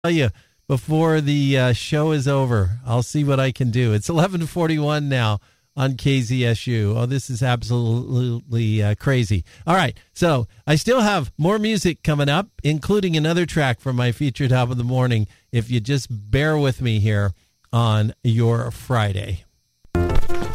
tell you before the show is over. I'll see what I can do. It's 11:41 now on KZSU. Oh, this is absolutely crazy. All right, so I still have more music coming up, including another track from my featured top of the morning, if you just bear with me here on your Friday. Mommy,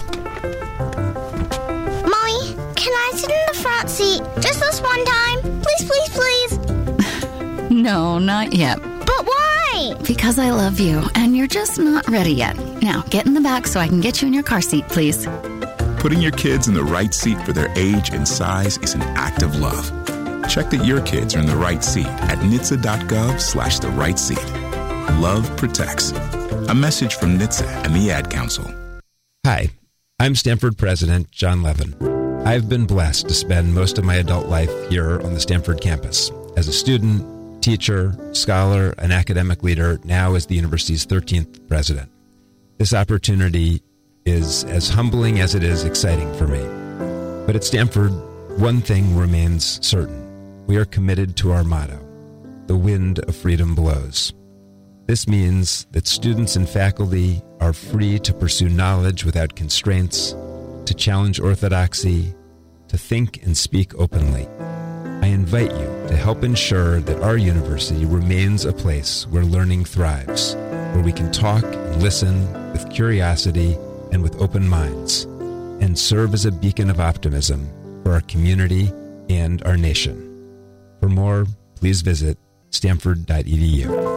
can I sit in the front seat just this one time? Please, please, please. No, not yet. But why? Because I love you, and you're just not ready yet. Now, get in the back so I can get you in your car seat, please. Putting your kids in the right seat for their age and size is an act of love. Check that your kids are in the right seat at NHTSA.gov/the right seat. Love protects. A message from NHTSA and the Ad Council. Hi, I'm Stanford President John Levin. I've been blessed to spend most of my adult life here on the Stanford campus as a student, teacher, scholar, and academic leader, now as the university's 13th president. This opportunity is as humbling as it is exciting for me. But at Stanford, one thing remains certain. We are committed to our motto, the wind of freedom blows. This means that students and faculty are free to pursue knowledge without constraints, to challenge orthodoxy, to think and speak openly. I invite you to help ensure that our university remains a place where learning thrives, where we can talk and listen with curiosity and with open minds, and serve as a beacon of optimism for our community and our nation. For more, please visit stanford.edu.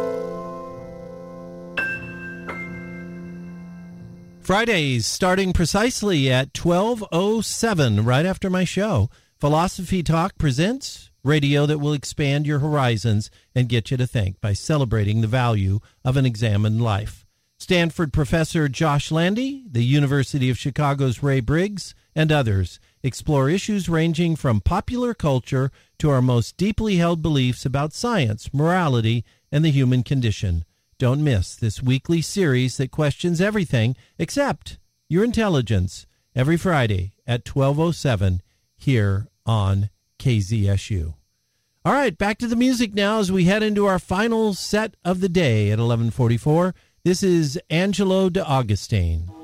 Fridays starting precisely at 12:07, right after my show. Philosophy Talk presents radio that will expand your horizons and get you to think by celebrating the value of an examined life. Stanford professor Josh Landy, the University of Chicago's Ray Briggs, and others explore issues ranging from popular culture to our most deeply held beliefs about science, morality, and the human condition. Don't miss this weekly series that questions everything except your intelligence every Friday at 12:07 here on KZSU. All right, back to the music now as we head into our final set of the day at 11:44. This is Angelo D'Augustine.